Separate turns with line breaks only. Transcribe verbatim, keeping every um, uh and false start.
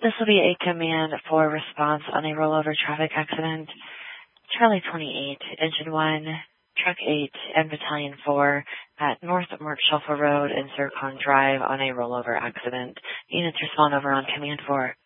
This will be a command for response on a rollover traffic accident. Charlie twenty-eight, Engine one, Truck eight, and Battalion four at North Mark Shuffle Road and Zircon Drive on a rollover accident. Units respond over on command four.